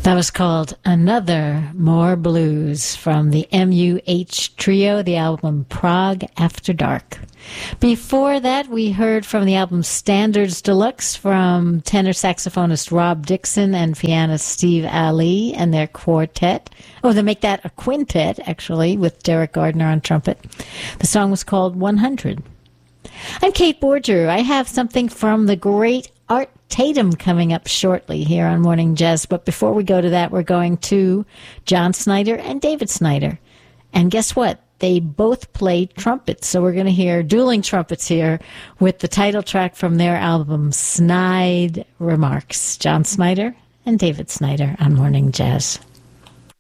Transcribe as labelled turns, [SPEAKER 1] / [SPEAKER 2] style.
[SPEAKER 1] That was called Another More Blues from the MUH Trio, the album Prague After Dark. Before that, we heard from the album Standards Deluxe from tenor saxophonist Rob Dixon and pianist Steve Ali and their quartet. Oh, they make that a quintet, actually, with Derek Gardner on trumpet. The song was called 100. I'm Kate Borger. I have something from the great Art Tatum coming up shortly here on Morning Jazz. But before we go to that, we're going to John Snyder and David Snyder. And guess what? They both play trumpets. So we're going to hear dueling trumpets here with the title track from their album, Snide Remarks. John Snyder and David Snyder on Morning Jazz.